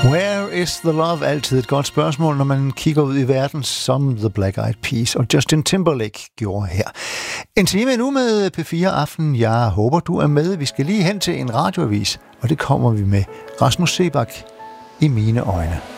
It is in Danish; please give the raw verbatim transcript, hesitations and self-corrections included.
Where is the love? Altid et godt spørgsmål, når man kigger ud i verden, som The Black Eyed Peas og Justin Timberlake gjorde her. En time nu med P fire Aften. Jeg håber, du er med. Vi skal lige hen til en radioavis, og det kommer vi med Rasmus Seebach i mine øjne.